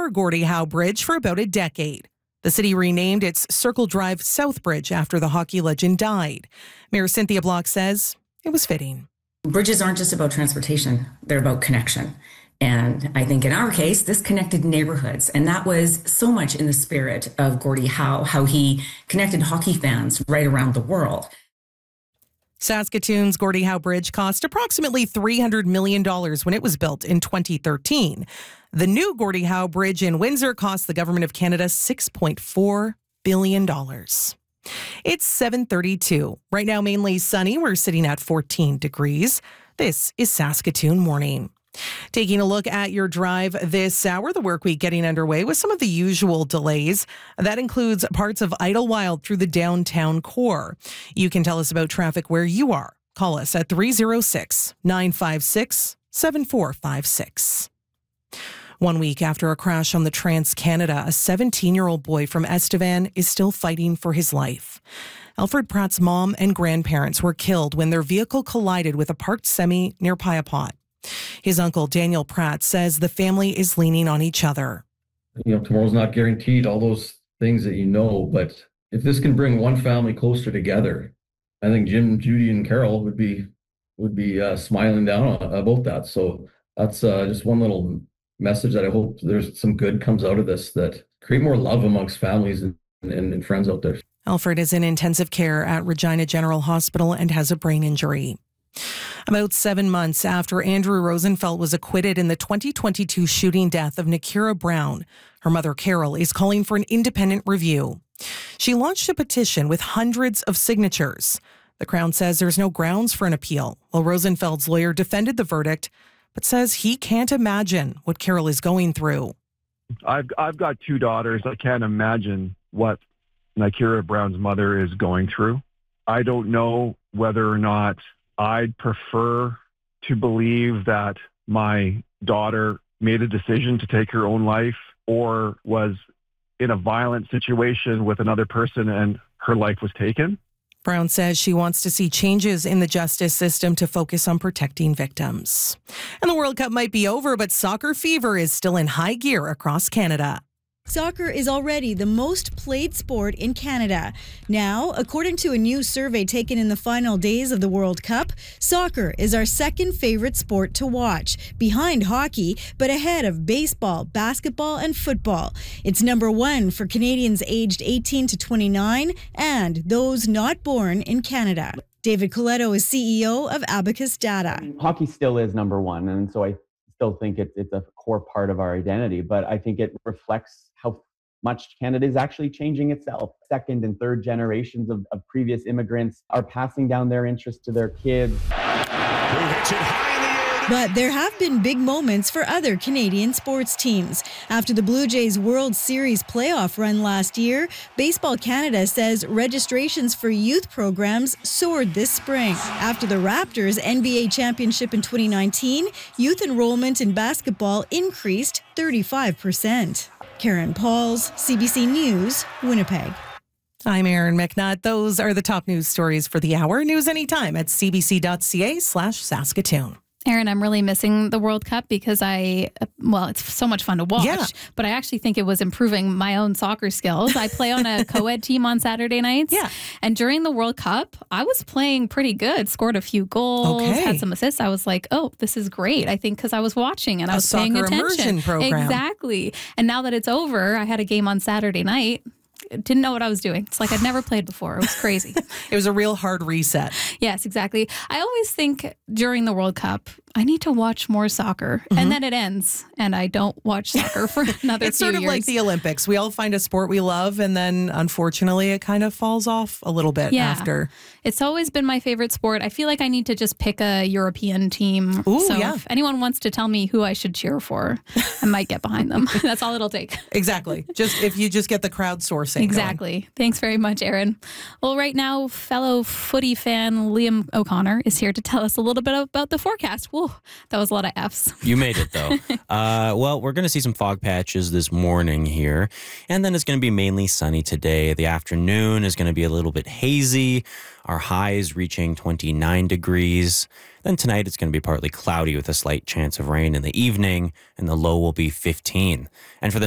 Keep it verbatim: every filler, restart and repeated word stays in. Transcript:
former Gordie Howe Bridge for about a decade. The city renamed its Circle Drive South Bridge after the hockey legend died. Mayor Cynthia Block says it was fitting. Bridges aren't just about transportation, they're about connection. And I think in our case, this connected neighborhoods. And that was so much in the spirit of Gordie Howe, how he connected hockey fans right around the world. Saskatoon's Gordie Howe Bridge cost approximately three hundred million dollars when it was built in twenty thirteen. The new Gordie Howe Bridge in Windsor cost the Government of Canada six point four billion dollars. It's seven thirty-two. Right now, mainly sunny. We're sitting at fourteen degrees. This is Saskatoon Morning. Taking a look at your drive this hour, the work week getting underway with some of the usual delays. That includes parts of Idlewild through the downtown core. You can tell us about traffic where you are. Call us at three oh six, nine five six, seven four five six. One week after a crash on the Trans-Canada, a seventeen-year-old boy from Estevan is still fighting for his life. Alfred Pratt's mom and grandparents were killed when their vehicle collided with a parked semi near Piapot. His uncle, Daniel Pratt, says the family is leaning on each other. You know, tomorrow's not guaranteed, all those things that you know, but if this can bring one family closer together, I think Jim, Judy, and Carol would be would be uh, smiling down about that. So that's uh, just one little message that I hope there's some good comes out of this, that create more love amongst families and, and, and friends out there. Alfred is in intensive care at Regina General Hospital and has a brain injury. About seven months after Andrew Rosenfeld was acquitted in the twenty twenty-two shooting death of Nakira Brown, her mother Carol is calling for an independent review. She launched a petition with hundreds of signatures. The Crown says there's no grounds for an appeal, while Rosenfeld's lawyer defended the verdict, but says he can't imagine what Carol is going through. I've I've got two daughters. I can't imagine what Nakira Brown's mother is going through. I don't know whether or not I'd prefer to believe that my daughter made a decision to take her own life or was in a violent situation with another person and her life was taken. Brown says she wants to see changes in the justice system to focus on protecting victims. And the World Cup might be over, but soccer fever is still in high gear across Canada. Soccer is already the most played sport in Canada. Now, according to a new survey taken in the final days of the World Cup, soccer is our second favorite sport to watch, behind hockey, but ahead of baseball, basketball, and football. It's number one for Canadians aged eighteen to twenty-nine and those not born in Canada. David Coletto is C E O of Abacus Data. Hockey still is number one, and so I still think it's, it's a core part of our identity, but I think it reflects how much Canada is actually changing itself. Second and third generations of, of previous immigrants are passing down their interest to their kids. But there have been big moments for other Canadian sports teams. After the Blue Jays World Series playoff run last year, Baseball Canada says registrations for youth programs soared this spring. After the Raptors N B A championship in twenty nineteen, youth enrollment in basketball increased thirty-five percent. Karen Pauls, C B C News, Winnipeg. I'm Erin McNutt. Those are the top news stories for the hour. News anytime at cbc.ca slash Saskatoon. Erin, I'm really missing the World Cup because I, well, it's so much fun to watch, yeah. but I actually think it was improving my own soccer skills. I play on a co-ed team on Saturday nights. Yeah. And during the World Cup, I was playing pretty good, scored a few goals, okay. had some assists. I was like, oh, this is great. I think because I was watching and I a was paying attention. immersion program. Exactly. And now that it's over, I had a game on Saturday night. Didn't know what I was doing. It's like I'd never played before. It was crazy. It was a real hard reset. Yes, exactly. I always think during the World Cup, I need to watch more soccer. Mm-hmm. And then it ends and I don't watch soccer for another It's few sort of years. like the Olympics. We all find a sport we love and then unfortunately it kind of falls off a little bit yeah. after. It's always been my favorite sport. I feel like I need to just pick a European team. Ooh, so yeah. if anyone wants to tell me who I should cheer for, I might get behind them. That's all it'll take. Exactly. Just if you just get the crowdsourcing. Exactly. Going. Thanks very much, Erin. Well, right now, fellow footy fan Liam O'Connor is here to tell us a little bit about the forecast. Whoa, that was a lot of F's. You made it, though. uh, well, we're going to see some fog patches this morning here, and then it's going to be mainly sunny today. The afternoon is going to be a little bit hazy. Our highs reaching twenty-nine degrees. Then tonight it's going to be partly cloudy with a slight chance of rain in the evening, and the low will be fifteen. And for the